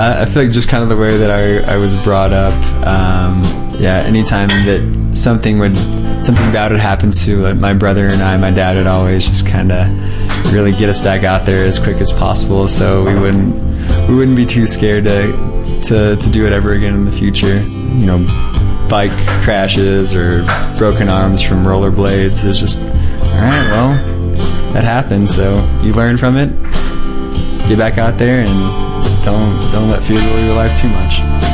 I feel like just kind of the way that I was brought up. Anytime that something bad would happen to my brother and I, my dad would always just kind of really get us back out there as quick as possible, so we wouldn't be too scared to do it ever again in the future. You know, bike crashes or broken arms from rollerblades. It's just, all right, well, that happened, so you learn from it, get back out there, and don't let fear rule your life too much.